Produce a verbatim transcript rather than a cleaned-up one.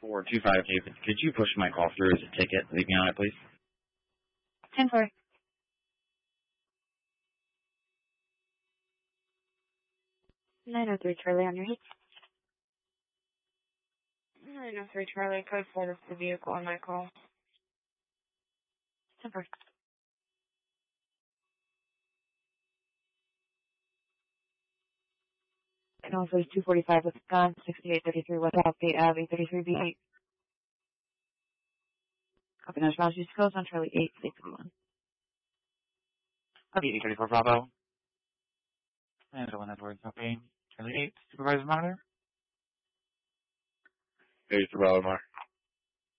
four two five, David. Could you push my call through as a ticket? Leave me on it, please. ten four. nine oh three Charlie on your head. nine oh three Charlie, code four is the vehicle on my call. ten four. And also two forty-five Wisconsin, sixty-eight thirty-three West Southgate Avenue, thirty-three B eight. Copy no response. Use codes on Charlie eight, six one. Copy eight thirty-four Bravo. Angela Edwards, copy. Charlie eight, Supervisor Monitor. Hey, Bravo, Mar.